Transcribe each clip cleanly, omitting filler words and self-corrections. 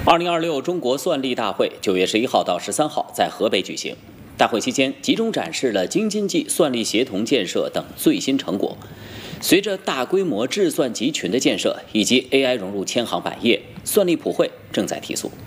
2026中国算力大会9月11号到13号在河北举行。大会期间，集中展示了京津冀算力协同建设等最新成果。随着大规模智算集群的建设以及 AI 融入千行百业，算力普惠正在提速。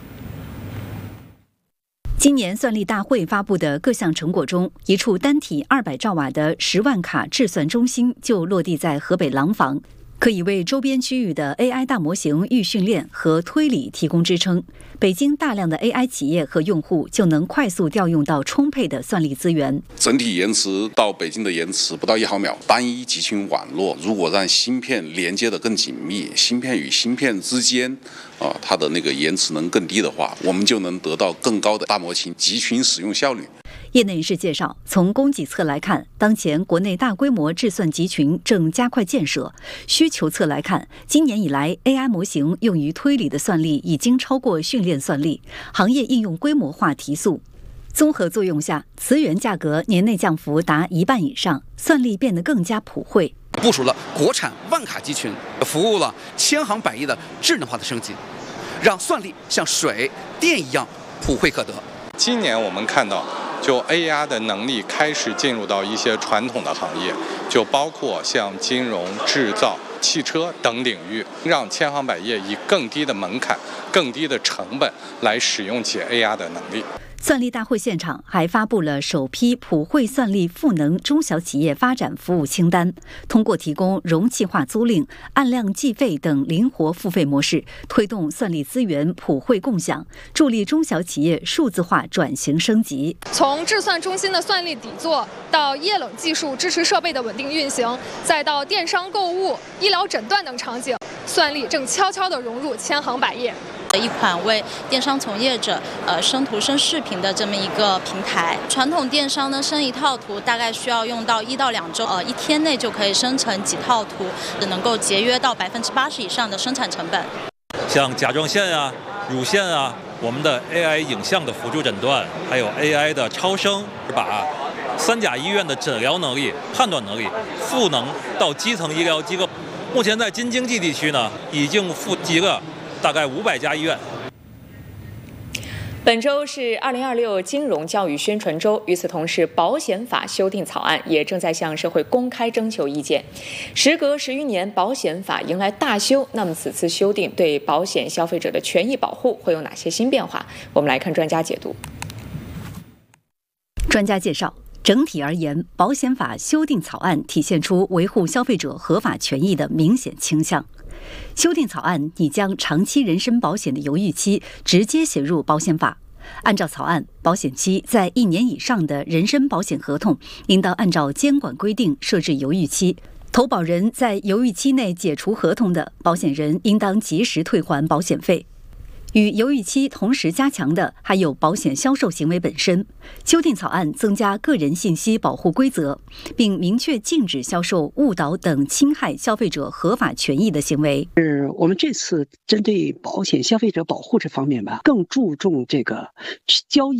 今年算力大会发布的各项成果中，一处单体200兆瓦的10万卡智算中心就落地在河北廊坊，可以为周边区域的 AI 大模型预训练和推理提供支撑。北京大量的 AI 企业和用户就能快速调用到充沛的算力资源。 整体延迟到北京的延迟不到1毫秒，单一集群网络如果让芯片连接得更紧密，芯片与芯片之间它的那个延迟能更低的话，我们就能得到更高的大模型集群使用效率。 业内人士介绍，从供给侧来看，当前国内大规模智算集群正加快建设；需求侧来看，今年以来 AI 模型用于推理的算力已经超过训练算力，行业应用规模化提速。综合作用下，磁源价格年内降幅达1半以上，算力变得更加普惠。 部署了国产万卡集群，服务了千行百业的智能化的升级，让算力像水电一样普惠可得。 今年我们看到，就 AI 的能力开始进入到一些传统的行业，就包括像金融、制造、汽车等领域，让千行百业以更低的门槛、更低的成本来使用起 AI 的能力。 算力大会现场还发布了首批普惠算力赋能中小企业发展服务清单，通过提供容器化租赁、按量计费等灵活付费模式，推动算力资源普惠共享，助力中小企业数字化转型升级。 从智算中心的算力底座到液冷技术支持设备的稳定运行，再到电商购物、医疗诊断等场景，算力正悄悄地融入千行百业。 一款为电商从业者生图生视频的这么一个平台。传统电商呢，生一套图大概需要用到1到2周，一天内就可以生成几套图，能够节约到80%以上的生产成本。 像甲状腺啊、乳腺啊，我们的 AI 影像的辅助诊断，还有 AI 的超声，把3甲医院的诊疗能力、判断能力赋能到基层医疗机构。目前在京津冀地区呢，已经赋集了大概500家医院。 本周是2026金融教育宣传周，与此同时，保险法修订草案也正在向社会公开征求意见。时隔10余年，保险法迎来大修，那么此次修订对保险消费者的权益保护会有哪些新变化？我们来看专家解读。 专家介绍，整体而言，保险法修订草案体现出维护消费者合法权益的明显倾向。修订草案拟将长期人身保险的犹豫期直接写入保险法。按照草案，保险期在1年以上的人身保险合同，应当按照监管规定设置犹豫期。投保人在犹豫期内解除合同的，保险人应当及时退还保险费。与犹豫期同时加强的还有保险销售行为本身。修订草案增加个人信息保护规则，并明确禁止销售误导等侵害消费者合法权益的行为。 我们这次针对保险消费者保护这方面吧，更注重这个交易